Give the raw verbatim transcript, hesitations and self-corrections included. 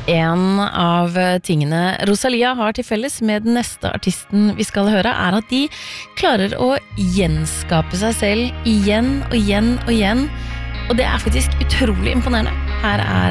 En av tingene Rosalia har til felles med den neste artisten vi skal høre, er at de klarer å gjenskape seg selv igjen og igjen og igjen. Og det er faktisk utrolig imponerende. Her er